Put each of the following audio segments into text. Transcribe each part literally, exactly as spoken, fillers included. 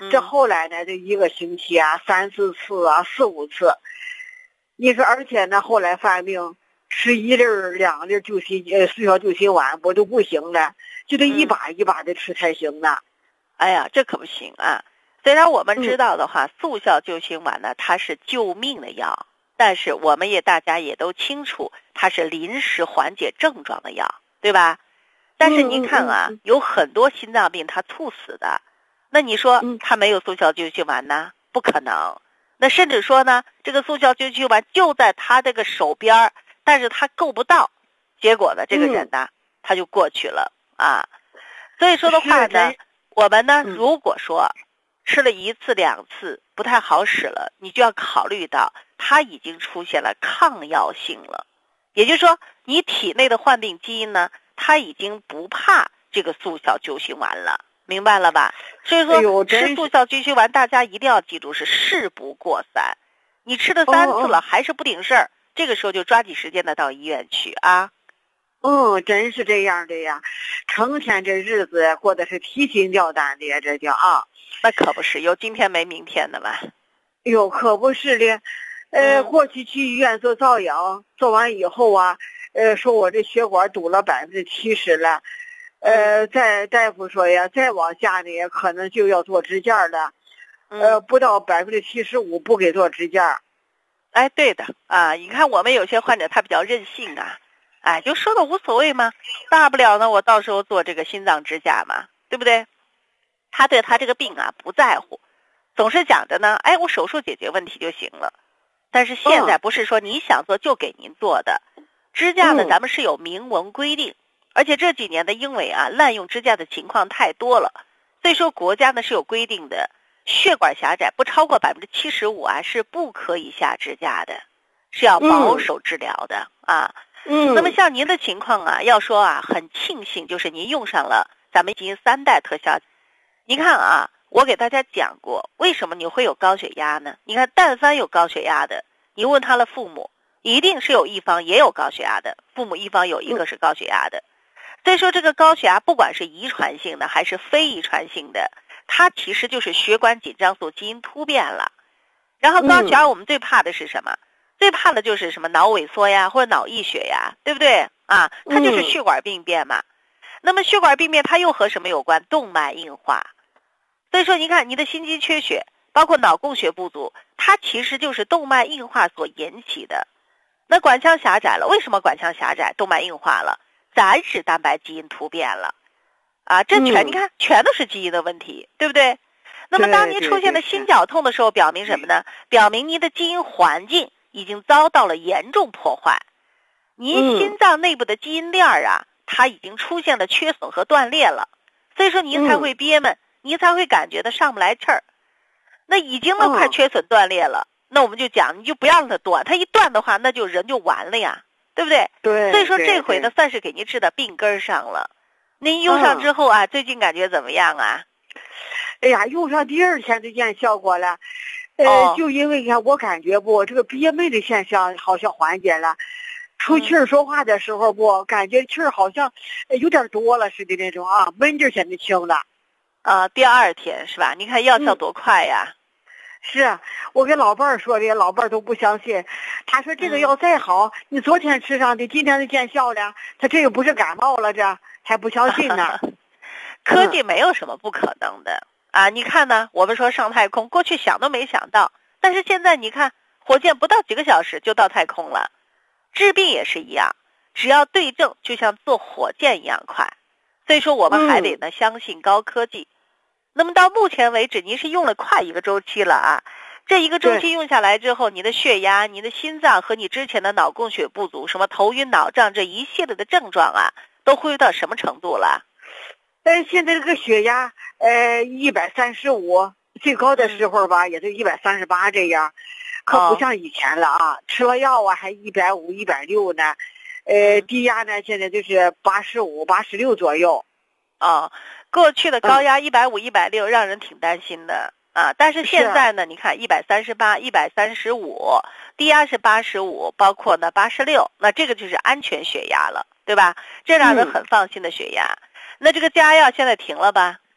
这后来呢，这一个星期啊，三四次啊，四五次。你说，而且呢，后来犯病，吃一粒儿、两粒儿救心呃速效救心丸，我都不行了，就得一把一把的吃才行呢。 哎呀，这可不行啊！虽然我们知道的话，嗯、速效救心丸呢，它是救命的药，但是我们也大家也都清楚，它是临时缓解症状的药，对吧？但是您看啊， 嗯嗯嗯、 有很多心脏病它猝死的，那你说它没有速效救心丸呢？不可能。那甚至说呢，这个速效救心丸就在他这个手边，但是他够不到，结果呢，这个人呢，嗯、他就过去了啊。所以说的话呢，我们呢，如果说吃了一次两次不太好使了，你就要考虑到它已经出现了抗药性了，也就是说，你体内的患病基因呢，它已经不怕这个速效救心丸了。明白了吧？所以说吃速效救心丸，大家一定要记住是事不过三。你吃了三次了，还是不顶事儿，这个时候就抓紧时间的到医院去啊。 嗯，真是这样的呀，成天这日子过得是提心吊胆的呀，这叫啊。 那可不是，有今天没明天的嘛。 哟，可不是的。呃，嗯、过去去医院做造影，做完以后啊，呃，说我这血管堵了百分之七十了。呃，再大夫说呀，再往下呢，可能就要做支架了。呃，不到百分之七十五不给做支架。 哎，对的啊，你看我们有些患者他比较任性啊，哎，就说的无所谓嘛，大不了呢我到时候做这个心脏支架嘛，对不对？他对他这个病啊不在乎，总是讲着呢，哎，我手术解决问题就行了。但是现在不是说你想做就给您做的，嗯、支架呢咱们是有明文规定。而且这几年的因为啊滥用支架的情况太多了，所以说国家呢是有规定的，血管狭窄不超过百分之七十五啊是不可以下支架的，是要保守治疗的、嗯、啊。嗯。那么像您的情况啊，要说啊很庆幸就是您用上了咱们基因三代特效。您看啊，我给大家讲过，为什么你会有高血压呢？你看，但凡有高血压的，你问他的父母，一定是有一方也有高血压的，父母一方有一个是高血压的。嗯，所以说这个高血压不管是遗传性的还是非遗传性的，它其实就是血管紧张素基因突变了。然后高血压我们最怕的是什么？嗯、最怕的就是什么脑萎缩呀或者脑溢血呀，对不对啊？它就是血管病变嘛。嗯、那么血管病变它又和什么有关？动脉硬化。所以说你看你的心肌缺血包括脑供血不足，它其实就是动脉硬化所引起的。那管腔狭窄了，为什么管腔狭窄动脉硬化了？燃脂蛋白基因突变了，啊，这全、嗯、你看全都是基因的问题，对不对？那么当您出现了心绞痛的时候，表明什么呢？表明您的基因环境已经遭到了严重破坏，您心脏内部的基因链啊，它已经出现了缺损和断裂了，所以说您才会憋闷，嗯、您才会感觉到上不来气儿。那已经都快缺损断裂了，嗯、那我们就讲，你就不要让它断，它一断的话，那就人就完了呀。对不对？ 对， 所以说这回呢，算是给您治到病根上了。您用上之后啊，嗯、最近感觉怎么样啊？ 哎呀，用上第二天就见效果了。呃，哦、就因为你看，我感觉不，这个憋闷的现象好像缓解了。出气儿说话的时候不，嗯、感觉气儿好像有点多了似的那种啊，闷劲儿现在轻了。 啊，第二天是吧？你看药效多快呀！嗯是啊，我跟老伴儿说的，老伴儿都不相信。他说这个药再好，嗯、你昨天吃上的，今天就见效了。他这个不是感冒了，这还不相信呢。 科技没有什么不可能的、嗯、啊！你看呢，我们说上太空，过去想都没想到，但是现在你看，火箭不到几个小时就到太空了。治病也是一样，只要对症，就像坐火箭一样快。所以说，我们还得呢、嗯、相信高科技。那么到目前为止，您是用了快一个周期了啊！这一个周期用下来之后，你的血压、你的心脏和你之前的脑供血不足、什么头晕脑胀这一系列的症状啊，都恢复到什么程度了？ 呃，现在这个血压，呃，一百三十五，最高的时候吧，嗯、也就一百三十八这样，可不像以前了啊！哦、吃了药啊，还一百五、一百六呢，呃，低压呢，现在就是八十五、八十六左右。 哦。过去的高压一百五、一百六让人挺担心的啊，但是现在呢，你看一百三十八、一百三十五，低压是八十五，包括呢八十六，那这个就是安全血压了，对吧？这让人很放心的血压。嗯、那这个加药现在停了吧？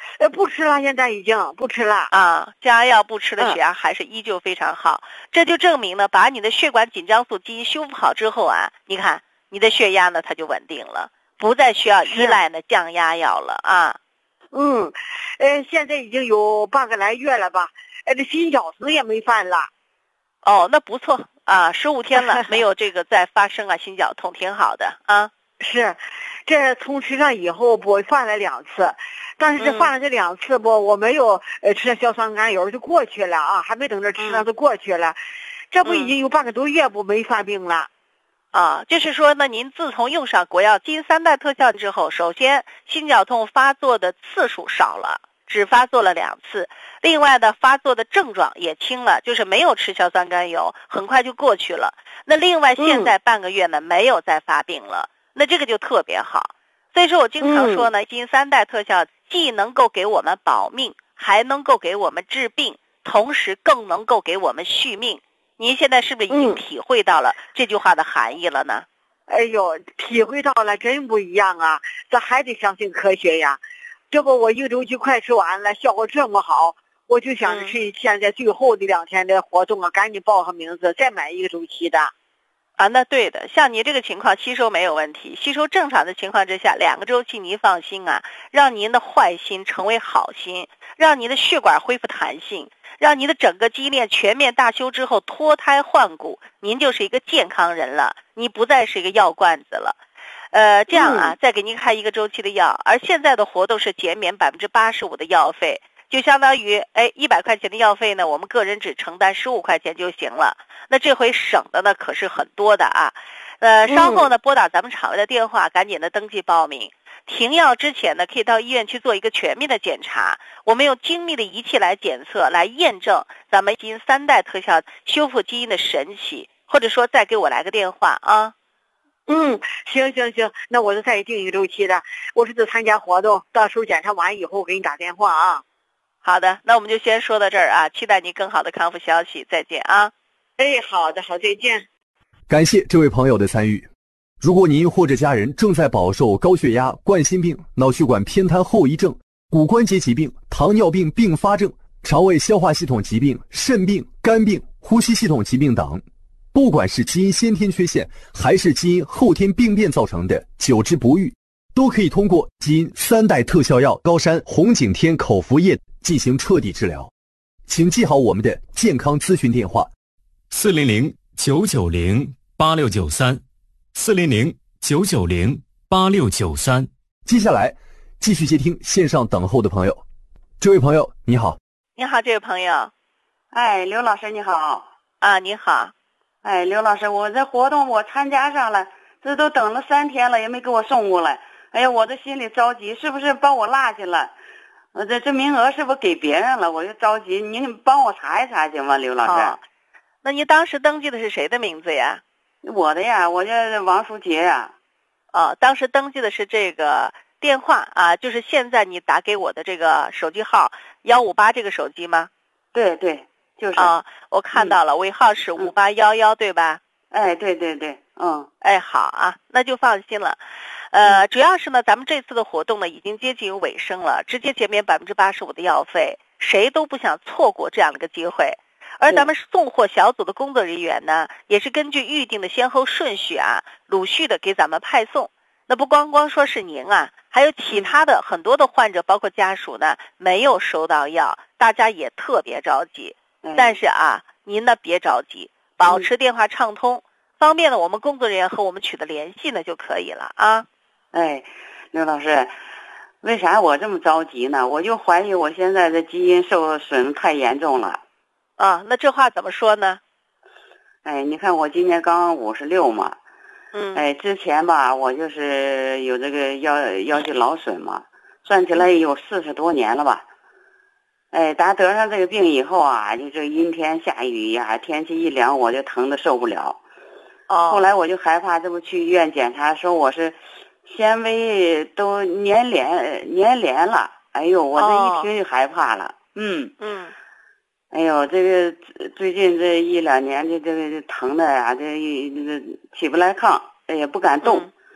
呃，不吃了，现在已经不吃了啊，降压药不吃的血压还是依旧非常好，嗯、这就证明呢，把你的血管紧张素基因修复好之后啊，你看你的血压呢它就稳定了，不再需要依赖呢降压药了啊。 嗯，呃，现在已经有半个来月了吧，呃，这心绞疼也没犯了。 哦，那不错啊，十五天了，没有这个再发生啊心绞痛，挺好的啊。 是，这从吃上以后不犯了两次，但是这犯了这两次不，嗯、我没有呃吃硝酸甘油就过去了啊，还没等着吃呢就过去了，嗯、这不已经有半个多月不没犯病了。 啊，就是说呢，您自从用上国药基因三代特效之后，首先心绞痛发作的次数少了，只发作了两次，另外呢，发作的症状也轻了，就是没有吃硝酸甘油，很快就过去了。那另外现在半个月呢，嗯、没有再发病了，那这个就特别好。所以说我经常说呢，基因三代特效既能够给我们保命，还能够给我们治病，同时更能够给我们续命。您现在是不是已经体会到了这句话的含义了呢？ 嗯、哎呦，体会到了，真不一样啊！这还得相信科学呀。这不，我一个周期快吃完了，效果这么好，我就想着趁现在最后的两天的活动啊，嗯、赶紧报上名字，再买一个周期的。 啊，那对的，像你这个情况吸收没有问题，吸收正常的情况之下，两个周期您放心啊，让您的坏心成为好心，让您的血管恢复弹性，让您的整个肌链全面大修之后脱胎换骨，您就是一个健康人了，你不再是一个药罐子了。呃，这样啊，嗯、再给您开一个周期的药，而现在的活动是减免百分之八十五的药费。就相当于，哎，一百块钱的药费呢，我们个人只承担十五块钱就行了。那这回省的呢可是很多的啊。呃，稍后呢拨打咱们厂位的电话，赶紧的登记报名。停药之前呢，可以到医院去做一个全面的检查。我们用精密的仪器来检测，来验证咱们基因三代特效修复基因的神奇。或者说，再给我来个电话啊。 嗯，行行行，那我就再定一个周期的。我是得参加活动，到时候检查完以后我给你打电话啊。 好的，那我们就先说到这儿啊，期待您更好的康复消息，再见啊。 哎，好的，好，再见。 感谢这位朋友的参与。如果您或者家人正在饱受高血压、冠心病、脑血管偏瘫后遗症、骨关节疾病、糖尿病并发症、肠胃消化系统疾病、肾病、肝病、呼吸系统疾病等，不管是基因先天缺陷还是基因后天病变造成的久治不愈，都可以通过基因三代特效药高山红景天口服液进行彻底治疗。请记好我们的健康咨询电话： 四零零九九零八六九三，四零零九九零八六九三。 接下来继续接听线上等候的朋友。这位朋友你好。 你好，这位朋友。 哎，刘老师你好。 啊，你好。 哎，刘老师，我这活动我参加上了，这都等了三天了，也没给我送过来。哎呀，我这心里着急，是不是把我落下了？我这这名额是不是给别人了？我就着急，您帮我查一查行吗，刘老师？ 哦，那您当时登记的是谁的名字呀？ 我的呀，我叫王淑杰呀。 哦，当时登记的是这个电话啊，就是现在你打给我的这个手机号幺五八这个手机吗？ 对对，就是。 啊、哦，我看到了，尾、嗯、号是五八一一，对吧？ 哎，对对对，嗯， 哎，好啊，那就放心了。呃，主要是呢，咱们这次的活动呢已经接近尾声了，直接减免百分之八十五的药费，谁都不想错过这样的一个机会。而咱们送货小组的工作人员呢，也是根据预定的先后顺序啊，陆续的给咱们派送。那不光光说是您啊，还有其他的很多的患者，包括家属呢，没有收到药，大家也特别着急。但是啊，您呢别着急，保持电话畅通，方便呢我们工作人员和我们取得联系呢就可以了啊。 哎，刘老师，为啥我这么着急呢？我就怀疑我现在的基因受损太严重了。 啊，那这话怎么说呢？ 哎，你看我今年刚五十六嘛， 嗯， 哎，之前吧，我就是有这个腰腰肌劳损嘛，算起来也有四十多年了吧。哎，打得上这个病以后啊，就这阴天下雨呀，天气一凉，我就疼得受不了。 哦， 后来我就害怕，这不去医院检查，说我是纤维都粘连粘连了。哎呦，我这一听就害怕了。哦、嗯嗯。 哎呦，这个最近这一两年，这这个疼的呀，这这个起不来炕，也不敢动。嗯、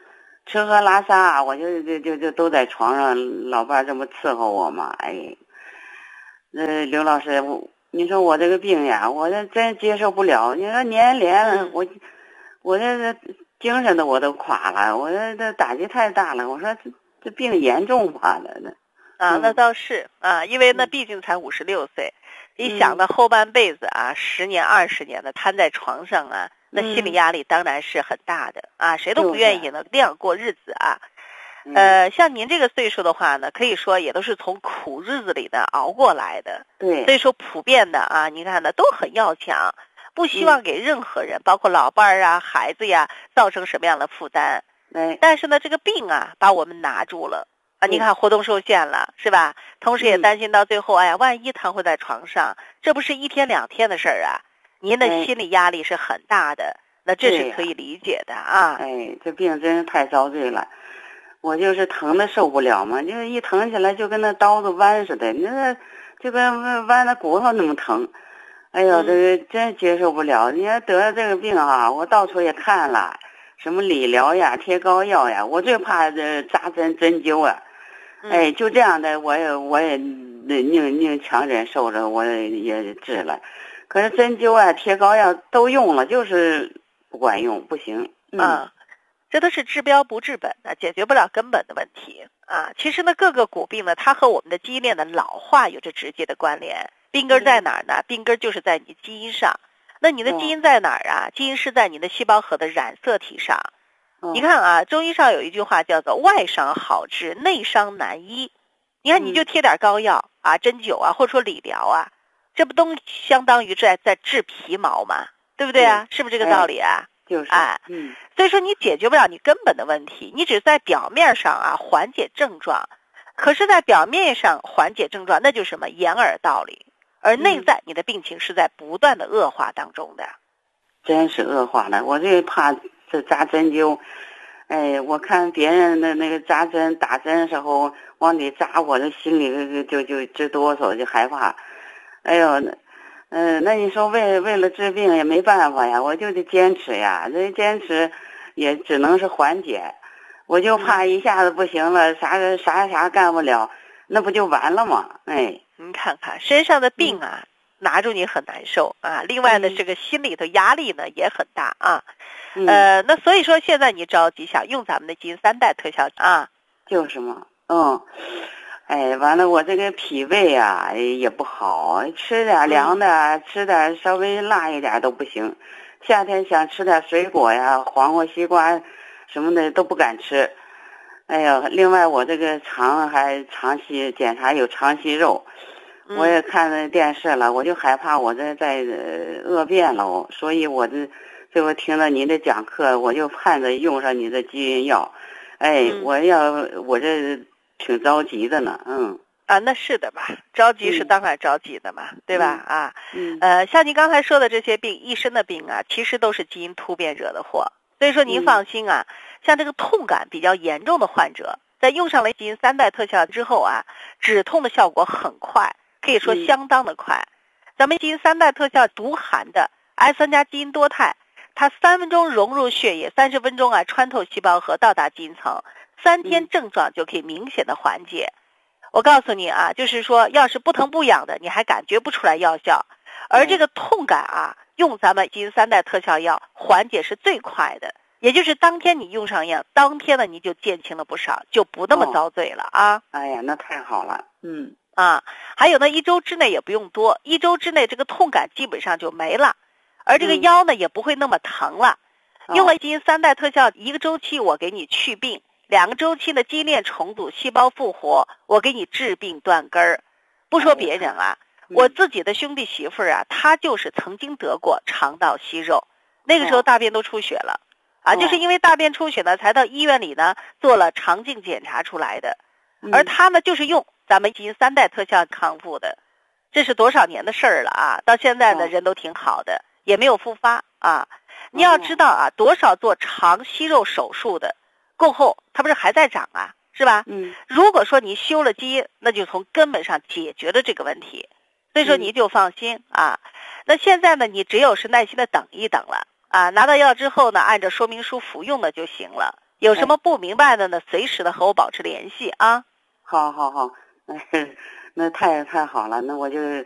吃喝拉撒，我就就就就都在床上，老伴这么伺候我嘛。哎，呃，刘老师，我你说我这个病呀，我这真接受不了。你说年连我，我这精神的我都垮了，我这这打击太大了。我说这这病严重吧？这啊，那倒是啊，因为那毕竟才五十六岁，你想到后半辈子啊，十年二十年的瘫在床上啊，那心理压力当然是很大的啊，谁都不愿意呢那样过日子啊。呃，像您这个岁数的话呢，可以说也都是从苦日子里呢熬过来的。 对， 所以说普遍的啊，你看呢都很要强，不希望给任何人，包括老伴儿啊、孩子呀，造成什么样的负担。 对， 但是呢，这个病啊，把我们拿住了。啊，你看活动受限了，是吧？同时也担心到最后，哎呀，万一瘫痪在床上，这不是一天两天的事儿啊！您的心理压力是很大的，那这是可以理解的啊。 哎，这病真是太遭罪了，我就是疼的受不了嘛，就是一疼起来就跟那刀子剜似的，那就跟剜那骨头那么疼。哎呦，这个真接受不了！你要得了这个病啊，我到处也看了，什么理疗呀、贴膏药呀，我最怕这扎针针灸啊。哎，就这样的，我也我也宁宁强忍受着，我也也治了。可是针灸啊、贴膏药都用了，就是不管用，不行。 嗯，啊、这都是治标不治本的，解决不了根本的问题啊。其实呢，各个骨病呢，它和我们的基因链的老化有着直接的关联。病根在哪儿呢？病根就是在你基因上。那你的基因在哪儿啊？基因是在你的细胞核的染色体上。你看啊，中医上有一句话叫做外伤好治，内伤难医。你看你就贴点膏药啊、针灸啊，或者说理疗啊，这不都相当于在在治皮毛吗？对不对啊？是不是这个道理啊？ 就是哎， 嗯， 所以说你解决不了你根本的问题，你只在表面上啊缓解症状，可是在表面上缓解症状，那就是什么掩耳盗铃，而内在你的病情是在不断的恶化当中的。 真是恶化了，我这怕这扎针灸。哎，我看别人的那个扎针打针的时候往里扎，我的心里就就直哆嗦，就害怕。哎呦，那嗯、呃，那你说为为了治病也没办法呀，我就得坚持呀，这坚持也只能是缓解。我就怕一下子不行了，啥啥啥干不了，那不就完了吗？哎， 您看看身上的病啊，嗯、拿住你很难受啊。另外呢，这个心里头压力呢也很大啊。呃，那所以说现在你着急想用咱们的基因三代特效啊， 就是嘛，嗯，哎，完了我这个脾胃啊也不好，吃点凉的，嗯、吃点稍微辣一点都不行。夏天想吃点水果呀，黄瓜、西瓜什么的都不敢吃。哎呀，另外我这个肠还长期检查有肠息肉，嗯、我也看那电视了，我就害怕我这再恶变了，所以我这。这我听了您的讲课，我就盼着用上你的基因药。哎，嗯、我要我这挺着急的呢，嗯。 啊，那是的吧，着急是当然着急的嘛，嗯、对吧？啊， 嗯， 呃，像您刚才说的这些病，一身的病啊，其实都是基因突变惹的祸。所以说您放心啊，嗯、像这个痛感比较严重的患者，在用上了基因三代特效之后啊，止痛的效果很快，可以说相当的快。嗯、咱们基因三代特效独含的 S 三加基因多肽。它三分钟融入血液，三十分钟啊穿透细胞核到达基因层，三天症状就可以明显的缓解。我告诉你啊，就是说要是不疼不痒的，你还感觉不出来药效，而这个痛感啊，用咱们基因三代特效药缓解是最快的，也就是当天你用上药，当天呢你就减轻了不少，就不那么遭罪了啊。 哦、哎呀，那太好了，嗯啊，还有呢，一周之内也不用多，一周之内这个痛感基本上就没了。而这个腰呢、嗯、也不会那么疼了。用了基因三代特效，一个周期我给你去病，两个周期的基因链重组、细胞复活，我给你治病断根儿。不说别人啊，嗯、我自己的兄弟媳妇儿啊，她就是曾经得过肠道息肉，那个时候大便都出血了，啊，就是因为大便出血呢，才到医院里呢做了肠镜检查出来的。而她呢，就是用咱们基因三代特效康复的，这是多少年的事儿了啊！到现在呢，人都挺好的。也没有复发啊！你要知道啊，多少做肠息肉手术的过后，它不是还在长啊，是吧？ 嗯。 如果说你修了基因，那就从根本上解决了这个问题，所以说你就放心啊。那现在呢，你只有是耐心的等一等了啊，拿到药之后呢，按照说明书服用了就行了。 有什么不明白的呢，随时的和我保持联系啊。 好好好，哎，那太太好了，那我就